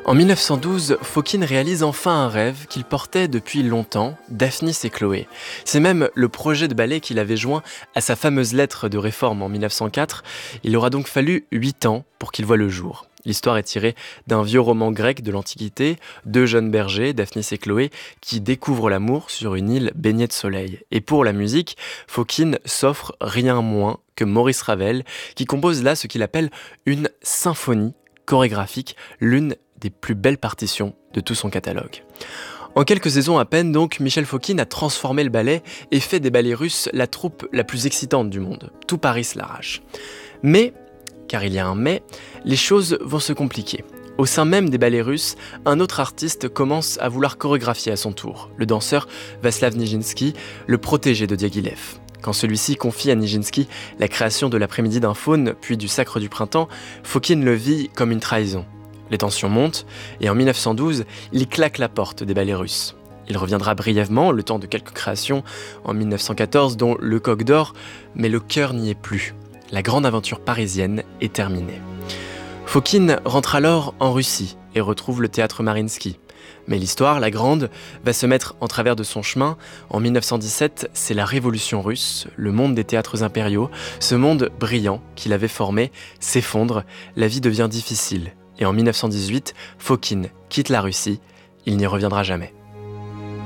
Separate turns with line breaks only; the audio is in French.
En 1912, Fokine réalise enfin un rêve qu'il portait depuis longtemps, Daphnis et Chloé. C'est même le projet de ballet qu'il avait joint à sa fameuse lettre de réforme en 1904. Il aura donc fallu 8 ans pour qu'il voie le jour. L'histoire est tirée d'un vieux roman grec de l'Antiquité, deux jeunes bergers, Daphnis et Chloé, qui découvrent l'amour sur une île baignée de soleil. Et pour la musique, Fokine s'offre rien moins que Maurice Ravel, qui compose là ce qu'il appelle une symphonie chorégraphique, l'une des plus belles partitions de tout son catalogue. En quelques saisons à peine donc, Michel Fokine a transformé le ballet et fait des ballets russes la troupe la plus excitante du monde. Tout Paris se l'arrache. Mais, car il y a un mais, les choses vont se compliquer. Au sein même des ballets russes, un autre artiste commence à vouloir chorégraphier à son tour, le danseur Vaslav Nijinsky, le protégé de Diaghilev. Quand celui-ci confie à Nijinsky la création de l'après-midi d'un faune, puis du sacre du printemps, Fokine le vit comme une trahison. Les tensions montent, et en 1912, il claque la porte des ballets russes. Il reviendra brièvement, le temps de quelques créations, en 1914, dont Le Coq d'Or, mais le cœur n'y est plus. La grande aventure parisienne est terminée. Fokine rentre alors en Russie et retrouve le théâtre Mariinsky. Mais l'histoire, la grande, va se mettre en travers de son chemin. En 1917, c'est la révolution russe, le monde des théâtres impériaux, ce monde brillant qu'il avait formé, s'effondre, la vie devient difficile. Et en 1918, Fokine quitte la Russie, il n'y reviendra jamais.